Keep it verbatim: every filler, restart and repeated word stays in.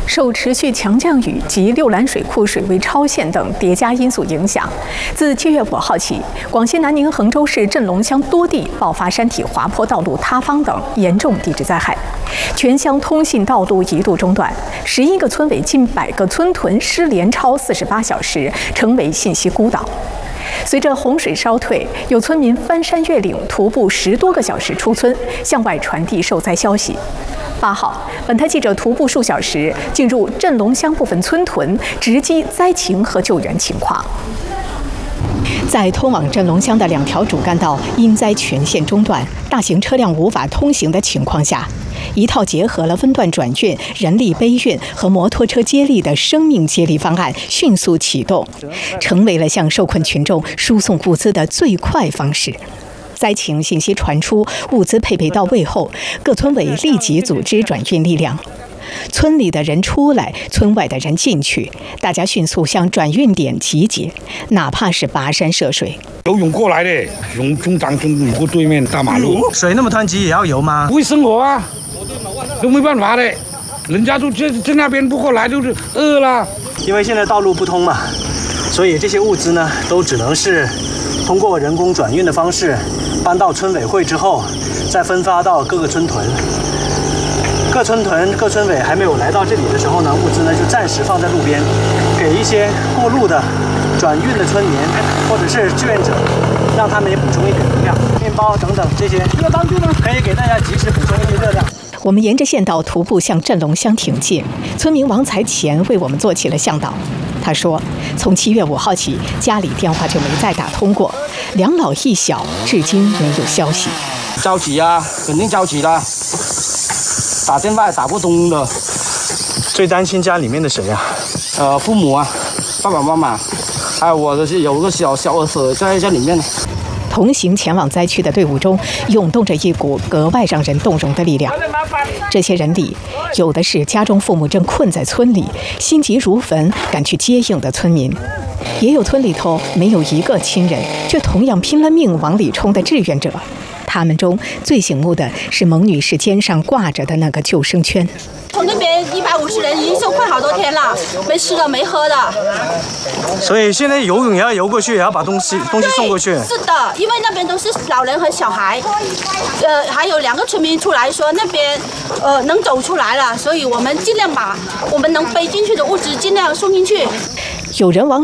受持续强降雨及六兰水库水位超限等叠加因素影响，自七月五号起，广西南宁衡州市镇龙乡多地爆发山体滑坡、道路塌方等严重地质灾害，全乡通信道路一度中断，十一个村委近百个村屯失联超四十八小时，成为信息孤岛。随着洪水稍退，有村民翻山越岭，徒步十多个小时出村，向外传递受灾消息。八号，本台记者徒步数小时，进入镇龙乡部分村屯，直击灾情和救援情况。在通往镇龙乡的两条主干道因灾全线中断，大型车辆无法通行的情况下，一套结合了分段转运、人力背运和摩托车接力的生命接力方案迅速启动，成为了向受困群众输送物资的最快方式。灾情信息传出，物资配备到位后，各村委立即组织转运力量。村里的人出来，村外的人进去，大家迅速向转运点集结，哪怕是跋山涉水。 游泳过来的，从中长中泳过对面大马路。 水那么湍急也要游吗？ 不会生活啊，都没办法的，人家都在在那边不过来，就是饿了。 因为现在道路不通嘛，所以这些物资呢，都只能是通过人工转运的方式搬到村委会之后，再分发到各个村屯。各村屯、各村委还没有来到这里的时候呢，物资呢就暂时放在路边，给一些过路的转运的村民或者是志愿者，让他们也补充一点能量，面包等等这些，可以给大家及时补充一些热量。 我们沿着县道徒步向镇龙乡挺进，村民王才前为我们做起了向导。他说，从七月五号起，家里电话就没再打通过，两老一小至今没有消息。 着急啊，肯定着急啦，打电话也打不通的。 最担心家里面的谁啊？ 呃，父母啊，爸爸妈妈，还有我的是有个小小儿子在在里面。 同行前往灾区的队伍中，涌动着一股格外让人动容的力量。这些人里，有的是家中父母正困在村里，心急如焚赶去接应的村民，也有村里头没有一个亲人，却同样拼了命往里冲的志愿者。他们中最醒目的是蒙女士肩上挂着的那个救生圈。 从那边一百五十人已经受困好多天了，没吃的没喝的。 所以现在游泳也要游过去，也要把东西东西送过去。 是的，因为那边都是老人和小孩，呃，还有两个村民出来说那边呃能走出来了，所以我们尽量把我们能背进去的物资尽量送进去。 有人往